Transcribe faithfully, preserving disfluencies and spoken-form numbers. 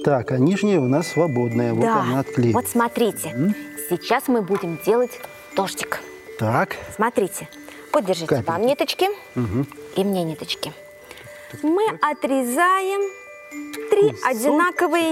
Так, а нижняя у нас свободная. Вот Да. она отклеена. Вот смотрите, М? сейчас мы будем делать дождик. Так. Смотрите, вот держите Капельки. вам ниточки Угу. и мне ниточки. Мы отрезаем три Кусочек. одинаковые